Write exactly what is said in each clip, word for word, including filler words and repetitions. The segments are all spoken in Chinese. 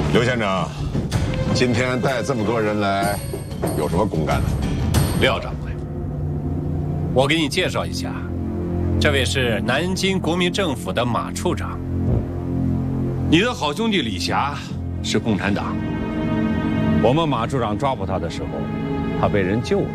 刘县长，今天带这么多人来，有什么公干的？ 廖掌柜，我给你介绍一下，这位是南京国民政府的马处长。你的好兄弟李霞是共产党。我们马处长抓捕他的时候，他被人救了。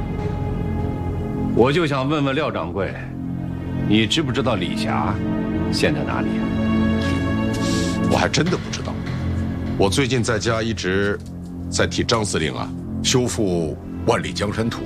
我就想问问廖掌柜，你知不知道李霞现在哪里？ 我还真的不知道。我最近在家一直在替张司令啊修复万里江山图。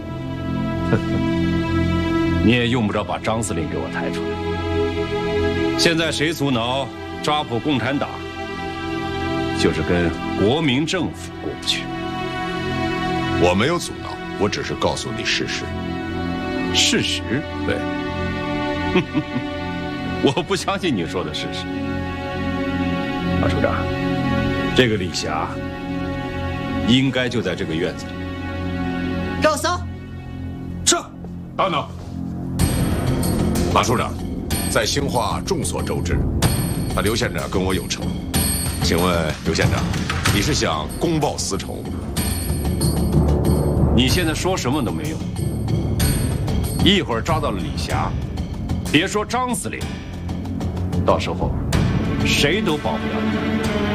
你也用不着把张司令给我抬出来。现在谁阻挠抓捕共产党，就是跟国民政府过不去。 我没有阻挠，我只是告诉你事实。 事实？ 对。 我不相信你说的事实。马处长，这个李霞应该就在这个院子里。 绕骚。 是。等等。马处长，在兴化众所周知，他刘县长跟我有仇。请问刘县长，你是想公报私仇？ 你现在说什么都没用。一会儿抓到了李霞，别说张司令，到时候谁都保不了你。